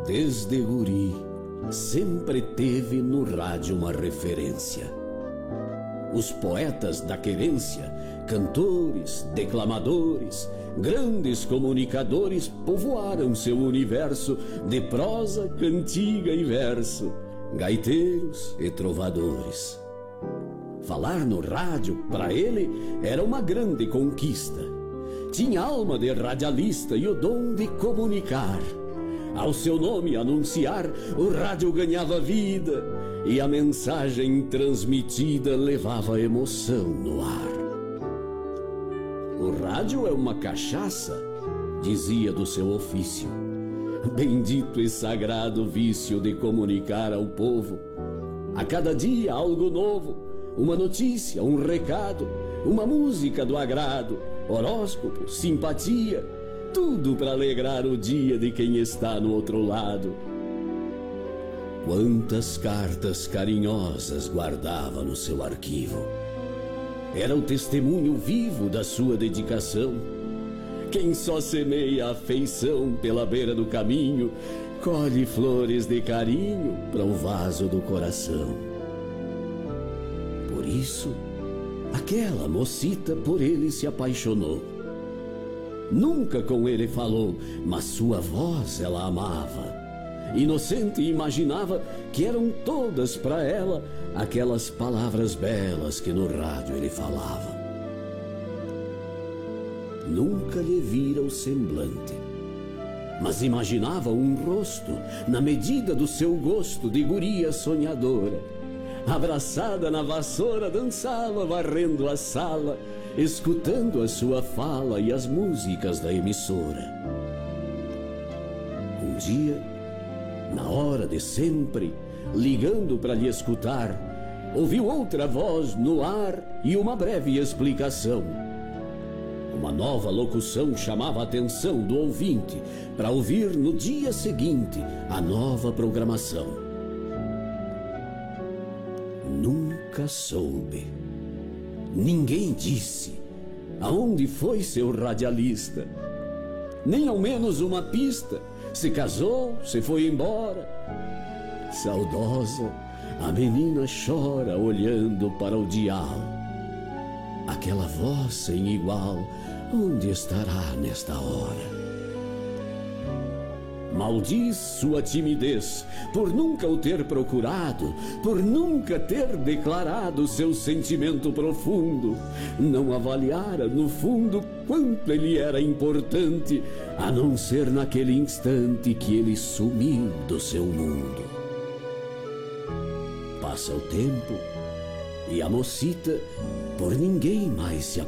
Desde guri, sempre teve no rádio uma referência. Os poetas da querência, cantores, declamadores, grandes comunicadores povoaram seu universo de prosa, cantiga e verso, gaiteiros e trovadores. Falar no rádio, para ele, era uma grande conquista. Tinha alma de radialista e o dom de comunicar. Ao seu nome anunciar, o rádio ganhava vida e a mensagem transmitida levava emoção no ar. O rádio é uma cachaça, dizia do seu ofício. Bendito e sagrado vício de comunicar ao povo. A cada dia algo novo, uma notícia, um recado, uma música do agrado, horóscopo, simpatia, tudo para alegrar o dia de quem está no outro lado. Quantas cartas carinhosas guardava no seu arquivo. Era o testemunho vivo da sua dedicação. Quem só semeia afeição pela beira do caminho, colhe flores de carinho para o vaso do coração. Por isso, aquela mocita por ele se apaixonou. Nunca com ele falou, mas sua voz ela amava. Inocente imaginava que eram todas para ela aquelas palavras belas que no rádio ele falava. Nunca lhe vira o semblante, mas imaginava um rosto na medida do seu gosto de guria sonhadora. Abraçada na vassoura dançava varrendo a sala, escutando a sua fala e as músicas da emissora. Um dia, na hora de sempre, ligando para lhe escutar, ouviu outra voz no ar e uma breve explicação. Uma nova locução chamava a atenção do ouvinte para ouvir no dia seguinte a nova programação. Nunca soube, ninguém disse aonde foi seu radialista, nem ao menos uma pista. Se casou, se foi embora. Saudosa, a menina chora olhando para o dial. Aquela voz sem igual, onde estará nesta hora? Maldiz sua timidez por nunca o ter procurado, por nunca ter declarado seu sentimento profundo. Não avaliara no fundo quanto ele era importante, a não ser naquele instante que ele sumiu do seu mundo. Passa o tempo e a mocita por ninguém mais se